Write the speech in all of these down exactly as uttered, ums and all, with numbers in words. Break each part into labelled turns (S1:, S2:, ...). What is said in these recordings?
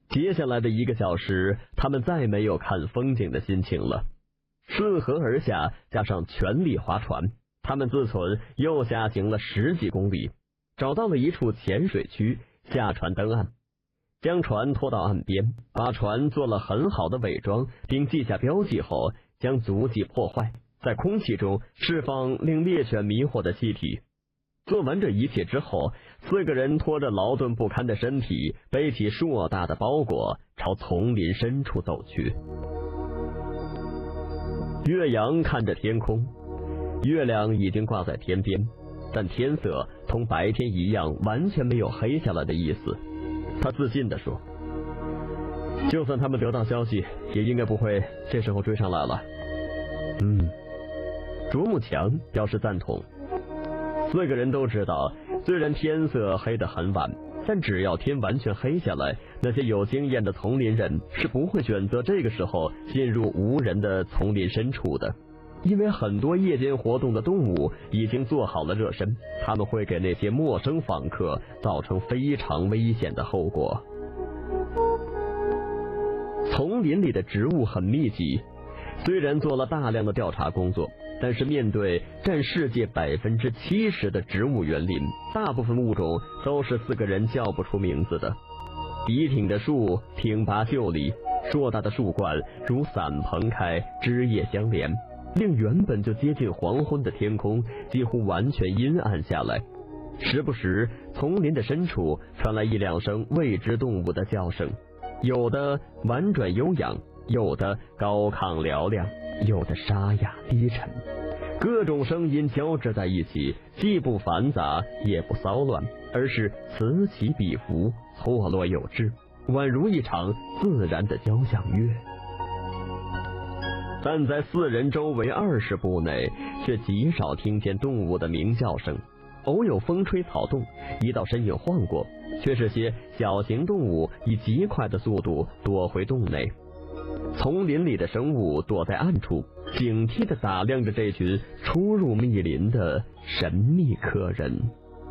S1: 接下来的一个小时，他们再没有看风景的心情了。顺河而下，加上全力划船，他们自存又下行了十几公里，找到了一处浅水区，下船登岸，将船拖到岸边，把船做了很好的伪装，并记下标记后，将足迹破坏，在空气中释放令猎犬迷惑的气体。做完这一切之后，四个人拖着劳顿不堪的身体，背起硕大的包裹，朝丛林深处走去。岳阳看着天空，月亮已经挂在天边，但天色同白天一样，完全没有黑下来的意思。他自信地说，就算他们得到消息，也应该不会这时候追上来了。嗯，啄木强表示赞同。四个人都知道，虽然天色黑得很晚，但只要天完全黑下来，那些有经验的丛林人是不会选择这个时候进入无人的丛林深处的，因为很多夜间活动的动物已经做好了热身，他们会给那些陌生访客造成非常危险的后果。丛林里的植物很密集，虽然做了大量的调查工作，但是面对占世界百分之七十的植物园林，大部分物种都是四个人叫不出名字的。笔挺的树挺拔就理，硕大的树冠如伞蓬开，枝叶相连，令原本就接近黄昏的天空几乎完全阴暗下来。时不时丛林的深处传来一两声未知动物的叫声，有的婉转悠扬，有的高亢嘹亮，有的沙哑低沉，各种声音交织在一起，既不繁杂也不骚乱，而是此起彼伏，错落有致，宛如一场自然的交响乐。但在四人周围二十步内，却极少听见动物的鸣叫声，偶有风吹草动，一道身影晃过，却是些小型动物以极快的速度躲回洞内。丛林里的生物躲在暗处，警惕地打量着这群出入密林的神秘客人。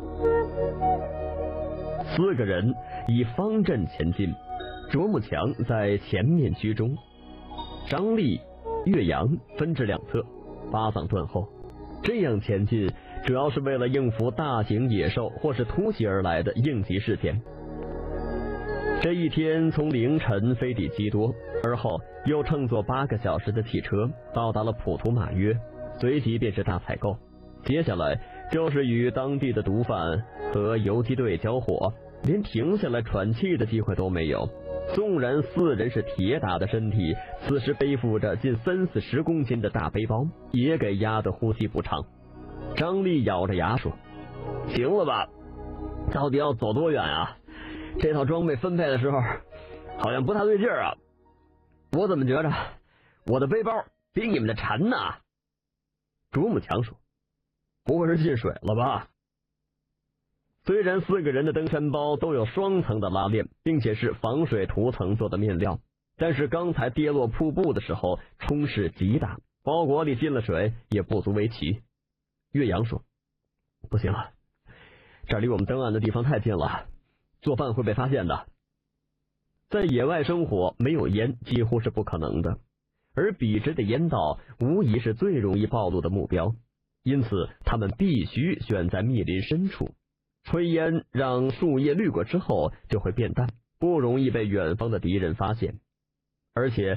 S1: 四个人以方阵前进，啄木强在前面居中，张力、岳阳分至两侧，八嗓断后。这样前进主要是为了应付大型野兽或是突袭而来的应急事件。这一天从凌晨飞抵基多，而后又乘坐八个小时的汽车到达了普图马约，随即便是大采购。接下来就是与当地的毒贩和游击队交火，连停下来喘气的机会都没有。纵然四人是铁打的身体，此时背负着近三四十公斤的大背包，也给压得呼吸不畅。张力咬着牙说，行了吧，到底要走多远啊？这套装备分配的时候好像不太对劲儿啊，我怎么觉着我的背包比你们的沉呢？啄木强说，不会是进水了吧？虽然四个人的登山包都有双层的拉链，并且是防水涂层做的面料，但是刚才跌落瀑布的时候冲势极大，包裹里进了水也不足为奇。岳阳说，不行啊，这离我们登岸的地方太近了，做饭会被发现的。在野外生活，没有烟几乎是不可能的，而笔直的烟道无疑是最容易暴露的目标，因此他们必须选在密林深处。炊烟让树叶滤过之后就会变淡，不容易被远方的敌人发现。而且